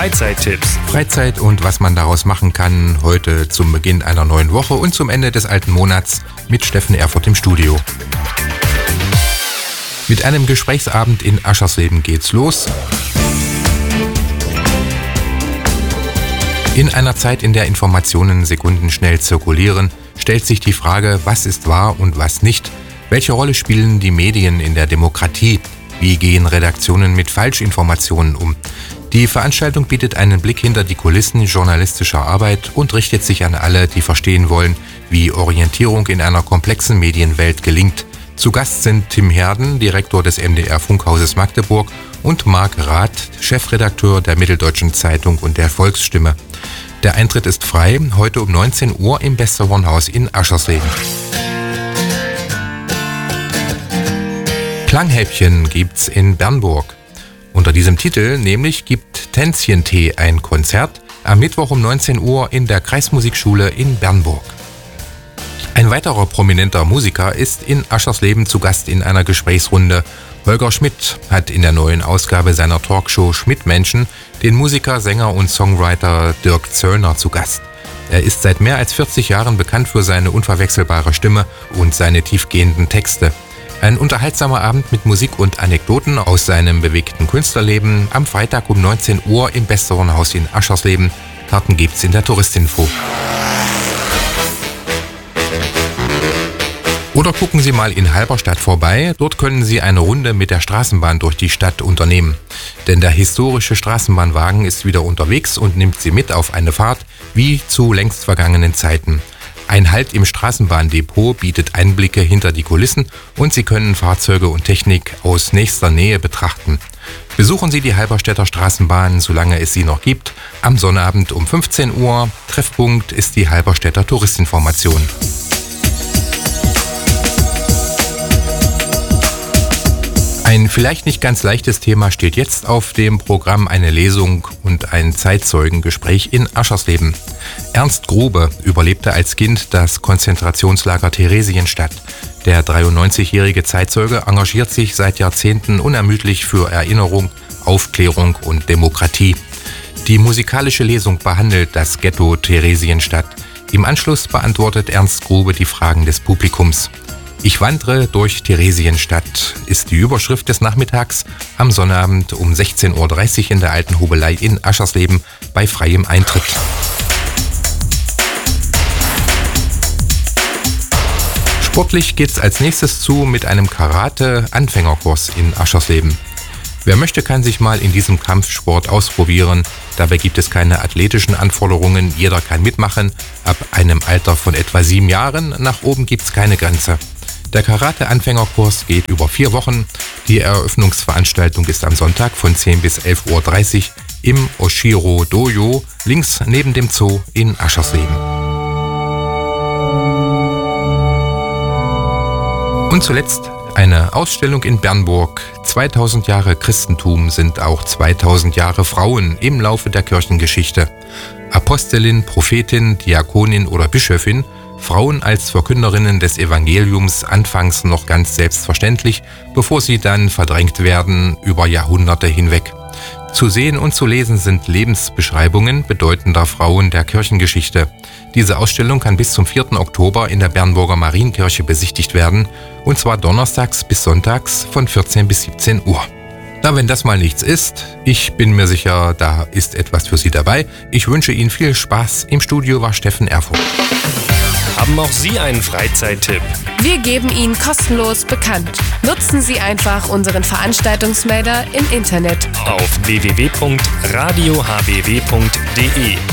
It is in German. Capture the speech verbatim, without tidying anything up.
Freizeittipps. Freizeit und was man daraus machen kann, heute zum Beginn einer neuen Woche und zum Ende des alten Monats mit Steffen Erfurt im Studio. Mit einem Gesprächsabend in Aschersleben geht's los. In einer Zeit, in der Informationen sekundenschnell zirkulieren, stellt sich die Frage, was ist wahr und was nicht? Welche Rolle spielen die Medien in der Demokratie? Wie gehen Redaktionen mit Falschinformationen um? Die Veranstaltung bietet einen Blick hinter die Kulissen journalistischer Arbeit und richtet sich an alle, die verstehen wollen, wie Orientierung in einer komplexen Medienwelt gelingt. Zu Gast sind Tim Herden, Direktor des M D R-Funkhauses Magdeburg, und Marc Rath, Chefredakteur der Mitteldeutschen Zeitung und der Volksstimme. Der Eintritt ist frei, heute um neunzehn Uhr im Westerhornhaus in Aschersleben. Klanghäppchen gibt's in Bernburg. Unter diesem Titel nämlich gibt Tänzchentee ein Konzert am Mittwoch um neunzehn Uhr in der Kreismusikschule in Bernburg. Ein weiterer prominenter Musiker ist in Aschersleben zu Gast in einer Gesprächsrunde. Holger Schmidt hat in der neuen Ausgabe seiner Talkshow Schmidt-Menschen den Musiker, Sänger und Songwriter Dirk Zöllner zu Gast. Er ist seit mehr als vierzig Jahren bekannt für seine unverwechselbare Stimme und seine tiefgehenden Texte. Ein unterhaltsamer Abend mit Musik und Anekdoten aus seinem bewegten Künstlerleben am Freitag um neunzehn Uhr im Westerhornhaus in Aschersleben. Karten gibt's in der Touristinfo. Oder gucken Sie mal in Halberstadt vorbei, dort können Sie eine Runde mit der Straßenbahn durch die Stadt unternehmen. Denn der historische Straßenbahnwagen ist wieder unterwegs und nimmt Sie mit auf eine Fahrt wie zu längst vergangenen Zeiten. Ein Halt im Straßenbahndepot bietet Einblicke hinter die Kulissen und Sie können Fahrzeuge und Technik aus nächster Nähe betrachten. Besuchen Sie die Halberstädter Straßenbahn, solange es sie noch gibt, am Sonnabend um fünfzehn Uhr. Treffpunkt ist die Halberstädter Touristinformation. Ein vielleicht nicht ganz leichtes Thema steht jetzt auf dem Programm, eine Lesung und ein Zeitzeugengespräch in Aschersleben. Ernst Grube überlebte als Kind das Konzentrationslager Theresienstadt. Der dreiundneunzigjährige Zeitzeuge engagiert sich seit Jahrzehnten unermüdlich für Erinnerung, Aufklärung und Demokratie. Die musikalische Lesung behandelt das Ghetto Theresienstadt. Im Anschluss beantwortet Ernst Grube die Fragen des Publikums. Ich wandere durch Theresienstadt ist die Überschrift des Nachmittags am Sonnabend um sechzehn Uhr dreißig in der Alten Hobelei in Aschersleben bei freiem Eintritt. Sportlich geht's als nächstes zu mit einem Karate-Anfängerkurs in Aschersleben. Wer möchte, kann sich mal in diesem Kampfsport ausprobieren. Dabei gibt es keine athletischen Anforderungen, jeder kann mitmachen. Ab einem Alter von etwa sieben Jahren nach oben gibt's keine Grenze. Der Karate-Anfängerkurs geht über vier Wochen. Die Eröffnungsveranstaltung ist am Sonntag von zehn bis elf Uhr dreißig im Oshiro Dojo, links neben dem Zoo in Aschersleben. Und zuletzt eine Ausstellung in Bernburg. zweitausend Jahre Christentum sind auch zweitausend Jahre Frauen im Laufe der Kirchengeschichte. Apostelin, Prophetin, Diakonin oder Bischöfin, Frauen als Verkünderinnen des Evangeliums anfangs noch ganz selbstverständlich, bevor sie dann verdrängt werden über Jahrhunderte hinweg. Zu sehen und zu lesen sind Lebensbeschreibungen bedeutender Frauen der Kirchengeschichte. Diese Ausstellung kann bis zum vierten Oktober in der Bernburger Marienkirche besichtigt werden, und zwar donnerstags bis sonntags von vierzehn bis siebzehn Uhr. Na, wenn das mal nichts ist, ich bin mir sicher, da ist etwas für Sie dabei. Ich wünsche Ihnen viel Spaß. Im Studio war Steffen Erfurt. Haben auch Sie einen Freizeittipp? Wir geben ihn kostenlos bekannt. Nutzen Sie einfach unseren Veranstaltungsmelder im Internet auf w w w punkt radio h b w punkt d e